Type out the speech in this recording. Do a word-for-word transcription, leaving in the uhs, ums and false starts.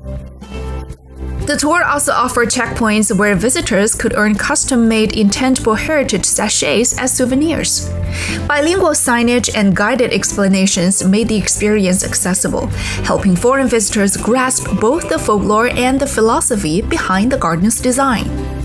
The tour also offered checkpoints where visitors could earn custom-made intangible heritage sachets as souvenirs. Bilingual signage and guided explanations made the experience accessible, helping foreign visitors grasp both the folklore and the philosophy behind the garden's design.